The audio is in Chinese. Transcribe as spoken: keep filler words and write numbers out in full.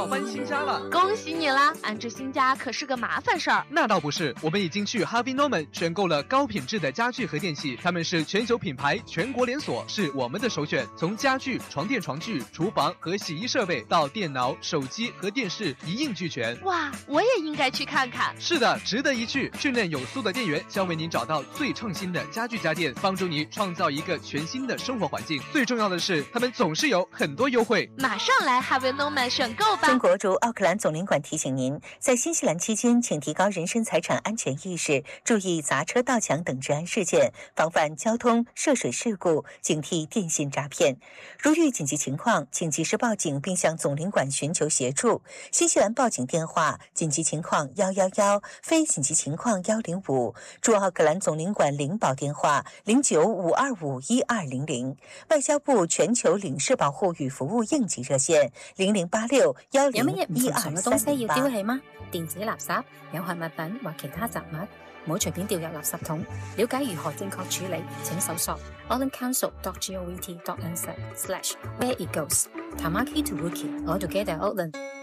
要搬新家了。 恭喜你啦！安置新家可是个麻烦事儿。 那倒不是，我们已经去 Harvey Norman 选购了高品质的家具和电器，他们是全球品牌，全国连锁，是我们的首选。从家具、床垫、床具、厨房和洗衣设备到电脑、手机和电视一应俱全。 哇，我也应该去看看。 是的，值得一去。训练有素的店员将为您找到最创新的家具家电，帮助你创造一个全新的生活环境。最重要的是，他们总是有很多优惠。 马上来 Harvey Norman 选购吧。 中国驻奥克兰总领馆提醒您，在新西兰期间，请提高人身财产安全意识，注意砸车、盗抢等治安事件，防范交通涉水事故，警惕电信诈骗。如遇紧急情况，请及时报警并向总领馆寻求协助。新西兰报警电话：紧急情况一一一，非紧急情况一零五。驻奥克兰总领馆领保电话：零九五二五一二零零。外交部全球领事保護與服務應急熱線：零零八六一零一二三零八。 有乜嘢唔尋常嘅東西要丟棄嗎？電子垃圾、有害物品或其他雜物，唔好隨便掉入垃圾桶。了解如何正確處理，請搜索 auckland council dot gov dot n z slash where it goes。Tamaki to Wiki，all together Auckland。